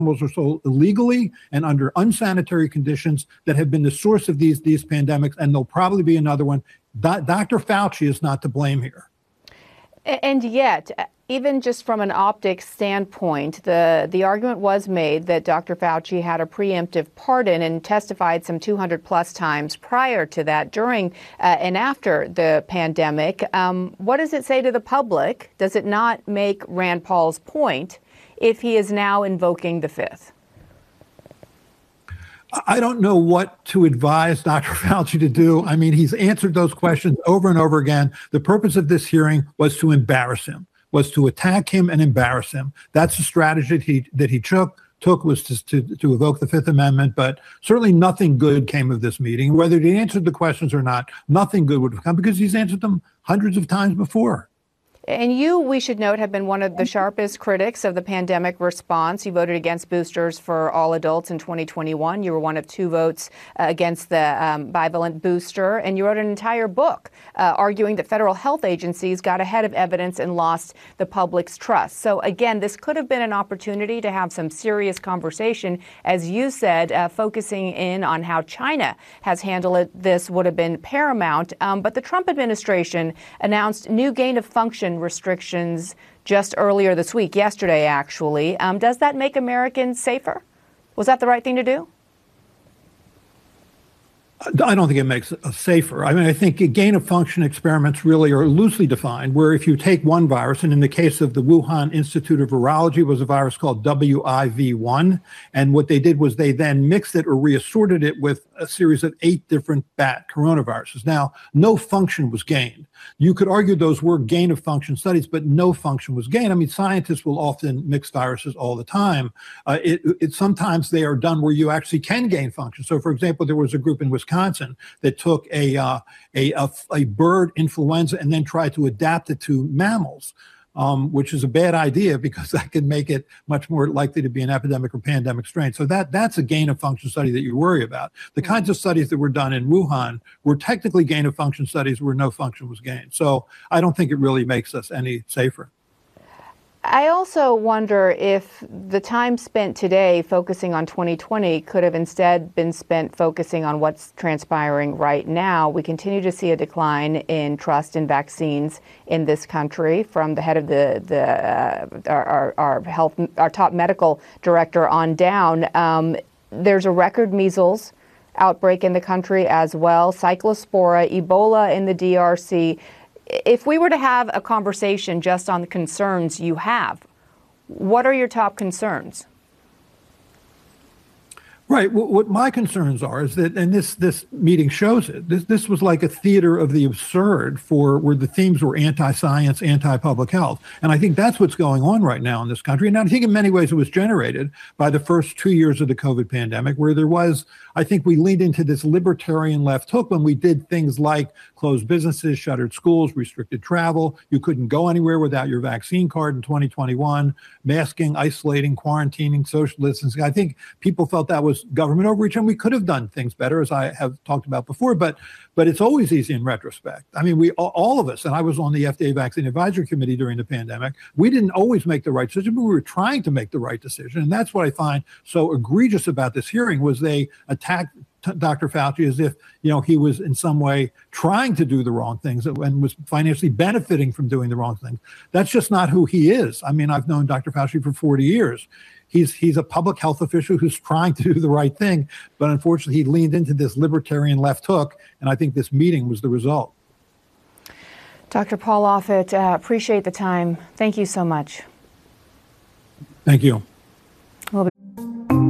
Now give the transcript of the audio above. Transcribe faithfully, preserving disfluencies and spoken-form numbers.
animals are sold illegally and under unsanitary conditions that have been the source of these, these pandemics, and there'll probably be another one. Do- Doctor Fauci is not to blame here. And yet, even just from an optics standpoint, the, the argument was made that Doctor Fauci had a preemptive pardon and testified some two hundred plus times prior to that, during uh, and after the pandemic. Um, what does it say to the public? Does it not make Rand Paul's point if he is now invoking the fifth? I don't know what to advise Doctor Fauci to do. I mean, he's answered those questions over and over again. The purpose of this hearing was to embarrass him, was to attack him and embarrass him. That's the strategy that he, that he took, took was to, to, to evoke the Fifth Amendment, but certainly nothing good came of this meeting. Whether he answered the questions or not, nothing good would have come because he's answered them hundreds of times before. And you, we should note, have been one of the sharpest critics of the pandemic response. You voted against boosters for all adults in twenty twenty-one. You were one of two votes uh, against the um, bivalent booster. And you wrote an entire book uh, arguing that federal health agencies got ahead of evidence and lost the public's trust. So, again, this could have been an opportunity to have some serious conversation. As you said, uh, focusing in on how China has handled it, this would have been paramount. Um, but the Trump administration announced new gain of function restrictions just earlier this week, yesterday actually. Um, does that make Americans safer? Was that the right thing to do? I don't think it makes us safer. I mean, I think gain of function experiments really are loosely defined, where if you take one virus, and in the case of the Wuhan Institute of Virology was a virus called W I V one, and what they did was they then mixed it or reassorted it with a series of eight different bat coronaviruses. Now, no function was gained. You could argue those were gain of function studies, but no function was gained. I mean, scientists will often mix viruses all the time. Uh, it, it sometimes they are done where you actually can gain function. So, for example, there was a group in Wisconsin that took a uh, a, a a bird influenza and then tried to adapt it to mammals. Um, which is a bad idea because that could make it much more likely to be an epidemic or pandemic strain. So that that's a gain of function study that you worry about. The kinds of studies that were done in Wuhan were technically gain of function studies where no function was gained. So I don't think it really makes us any safer. I also wonder if the time spent today focusing on twenty twenty could have instead been spent focusing on what's transpiring right now. We continue to see a decline in trust in vaccines in this country, from the head of the the uh, our, our, our health, our top medical director on down. Um, there's a record measles outbreak in the country as well, cyclospora, Ebola in the D R C. If we were to have a conversation just on the concerns you have, what are your top concerns? Right. What my concerns are is that, and this this meeting shows it, this this was like a theater of the absurd for where the themes were anti-science, anti-public health. And I think that's what's going on right now in this country. And I think in many ways it was generated by the first two years of the COVID pandemic, where there was, I think we leaned into this libertarian left hook when we did things like closed businesses, shuttered schools, restricted travel. You couldn't go anywhere without your vaccine card in twenty twenty-one, masking, isolating, quarantining, social distancing. I think people felt that was government overreach, and we could have done things better, as I have talked about before, but but it's always easy in retrospect. I mean, we all of us, and I was on the F D A Vaccine Advisory Committee during the pandemic, we didn't always make the right decision, but we were trying to make the right decision. And that's what I find so egregious about this hearing, was they attacked Doctor Fauci as if, you know, he was in some way trying to do the wrong things and was financially benefiting from doing the wrong things. That's just not who he is. I mean, I've known Doctor Fauci for forty years. He's he's a public health official who's trying to do the right thing, but unfortunately he leaned into this libertarian left hook, and I think this meeting was the result. Doctor Paul Offit, uh, appreciate the time. Thank you so much. Thank you.